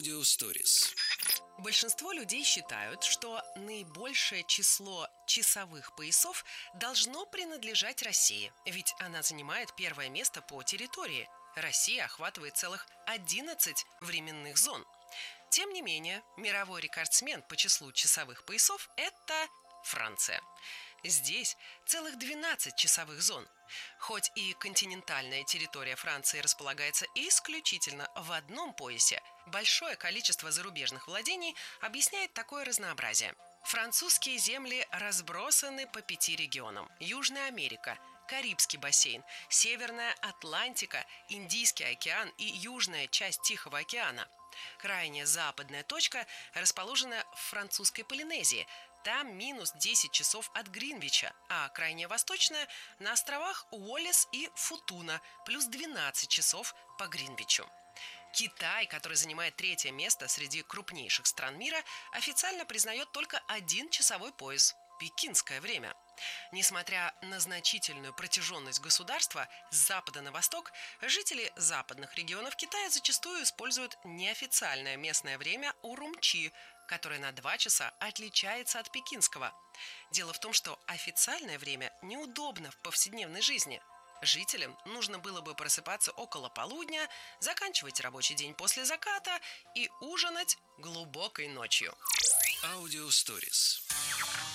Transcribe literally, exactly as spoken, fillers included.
Аудиосторис. Большинство людей считают, что наибольшее число часовых поясов должно принадлежать России, ведь она занимает первое место по территории. Россия охватывает целых одиннадцать временных зон. Тем не менее, мировой рекордсмен по числу часовых поясов – это Франция. Здесь целых двенадцать часовых зон. Хоть и континентальная территория Франции располагается исключительно в одном поясе, большое количество зарубежных владений объясняет такое разнообразие. Французские земли разбросаны по пяти регионам: Южная Америка, Карибский бассейн, Северная Атлантика, Индийский океан и южная часть Тихого океана. Крайняя западная точка расположена в французской Полинезии. Там минус десять часов от Гринвича, а крайняя восточная на островах Уоллес и Футуна, плюс двенадцать часов по Гринвичу. Китай, который занимает третье место среди крупнейших стран мира, официально признает только один часовой пояс – пекинское время. Несмотря на значительную протяженность государства с запада на восток, жители западных регионов Китая зачастую используют неофициальное местное время урумчи, которое на два часа отличается от пекинского. Дело в том, что официальное время неудобно в повседневной жизни. Жителям нужно было бы просыпаться около полудня, заканчивать рабочий день после заката и ужинать глубокой ночью. Аудиосторис.